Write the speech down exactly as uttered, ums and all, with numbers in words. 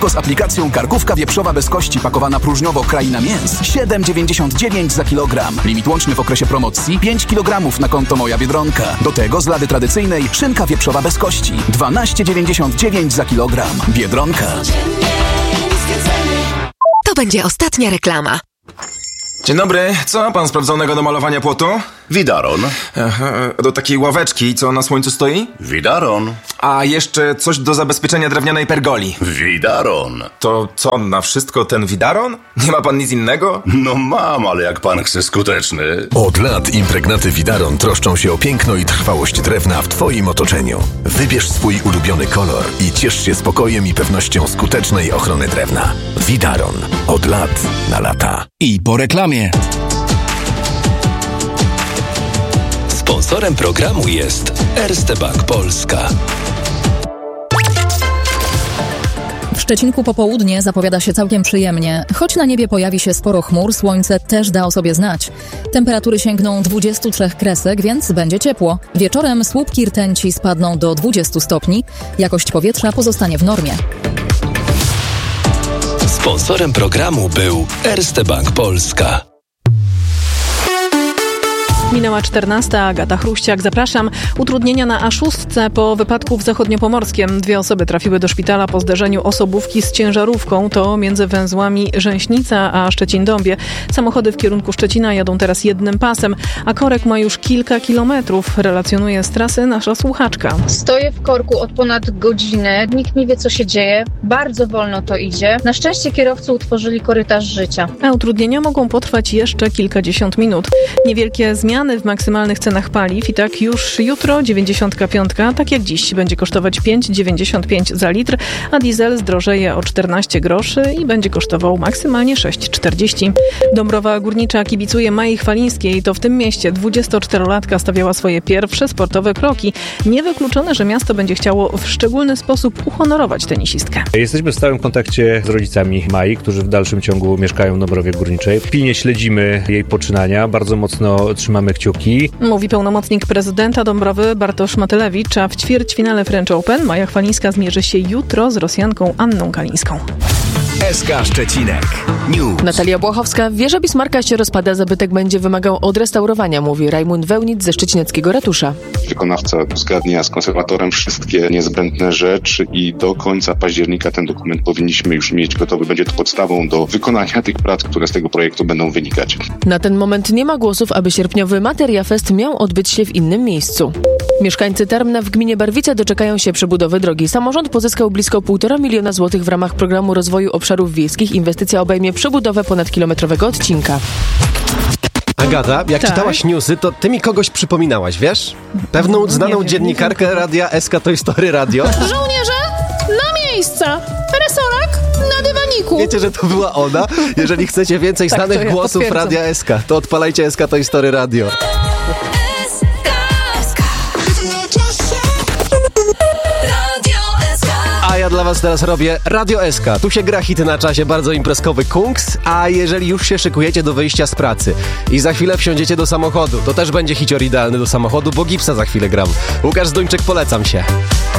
Tylko z aplikacją Karkówka wieprzowa bez kości pakowana próżniowo Kraina Mięs siedem dziewięćdziesiąt dziewięć za kilogram. Limit łączny w okresie promocji pięć kilogramów na konto Moja Biedronka. Do tego z lady tradycyjnej szynka wieprzowa bez kości dwanaście dziewięćdziesiąt dziewięć za kilogram. Biedronka. To będzie ostatnia reklama. Dzień dobry, co ma pan sprawdzonego do malowania płotu? Widaron. Aha, do takiej ławeczki, co na słońcu stoi? Widaron. A jeszcze coś do zabezpieczenia drewnianej pergoli. Widaron. To co, na wszystko ten widaron? Nie ma pan nic innego? No mam, ale jak pan chce skuteczny. Od lat impregnaty Widaron troszczą się o piękno i trwałość drewna w twoim otoczeniu. Wybierz swój ulubiony kolor i ciesz się spokojem i pewnością skutecznej ochrony drewna. Widaron. Od lat na lata. I po reklamie. Sponsorem programu jest Erste Bank Polska. W Szczecinku popołudnie zapowiada się całkiem przyjemnie. Choć na niebie pojawi się sporo chmur, słońce też da o sobie znać. Temperatury sięgną dwudziestu trzech kresek, więc będzie ciepło. Wieczorem słupki rtęci spadną do dwudziestu stopni. Jakość powietrza pozostanie w normie. Sponsorem programu był Erste Bank Polska. Minęła czternasta, Agata Chruściak, zapraszam. Utrudnienia na A sześć po wypadku w Zachodniopomorskiem. Dwie osoby trafiły do szpitala po zderzeniu osobówki z ciężarówką. To między węzłami Rzęśnica a Szczecin-Dąbie. Samochody w kierunku Szczecina jadą teraz jednym pasem, a korek ma już kilka kilometrów, relacjonuje z trasy nasza słuchaczka. Stoję w korku od ponad godziny, nikt nie wie, co się dzieje, bardzo wolno to idzie. Na szczęście kierowcy utworzyli korytarz życia. A utrudnienia mogą potrwać jeszcze kilkadziesiąt minut. Niewielkie zmiany w maksymalnych cenach paliw i tak już jutro dziewięćdziesiątka piątka, tak jak dziś, będzie kosztować pięć dziewięćdziesiąt pięć za litr, a diesel zdrożeje o czternaście groszy i będzie kosztował maksymalnie sześć czterdzieści. Dąbrowa Górnicza kibicuje Mai Chwalińskiej. To w tym mieście dwudziestoczterolatka stawiała swoje pierwsze sportowe kroki. Niewykluczone, że miasto będzie chciało w szczególny sposób uhonorować tenisistkę. Jesteśmy w stałym kontakcie z rodzicami Mai, którzy w dalszym ciągu mieszkają w Dąbrowie Górniczej. Pilnie śledzimy jej poczynania, bardzo mocno trzymamy kciuki. Mówi pełnomocnik prezydenta Dąbrowy Bartosz Matylewicz, a w ćwierćfinale French Open Maja Chwalińska zmierzy się jutro z Rosjanką Anną Kalińską. S K Szczecinek News. Natalia Błachowska wie, że Bismarka się rozpada, zabytek będzie wymagał odrestaurowania, mówi Rajmund Wełnic ze szczecineckiego ratusza. Wykonawca uzgadnia z konserwatorem wszystkie niezbędne rzeczy i do końca października ten dokument powinniśmy już mieć gotowy. Będzie to podstawą do wykonania tych prac, które z tego projektu będą wynikać. Na ten moment nie ma głosów, aby sierpniowy Materia Fest miał odbyć się w innym miejscu. Mieszkańcy Tarmna w gminie Barwice doczekają się przebudowy drogi. Samorząd pozyskał blisko półtora miliona złotych w ramach programu rozwoju obszarów wiejskich. Inwestycja obejmie przebudowę ponadkilometrowego odcinka. Agata, jak tak. czytałaś newsy, to ty mi kogoś przypominałaś, wiesz? Pewną znaną wiem, dziennikarkę Radia S K Toy Story Radio. Żołnierze, na miejsca! Resolak na dywaniku. Wiecie, że to była ona? Jeżeli chcecie więcej tak, znanych ja głosów Radia S K, to odpalajcie S K Toy Story Radio. A ja dla was teraz robię Radio S K. Tu się gra hity na czasie, bardzo imprezkowy kunks, a jeżeli już się szykujecie do wyjścia z pracy i za chwilę wsiądziecie do samochodu, to też będzie hicior idealny do samochodu, bo Gipsa za chwilę gram. Łukasz Zduńczyk, polecam się.